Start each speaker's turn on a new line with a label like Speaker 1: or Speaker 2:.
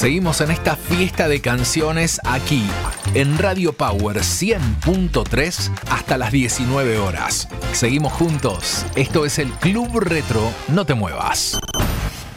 Speaker 1: Seguimos en esta fiesta de canciones aquí en Radio Power 100.3 hasta las 19 horas. Seguimos juntos. Esto es el Club Retro. No te muevas.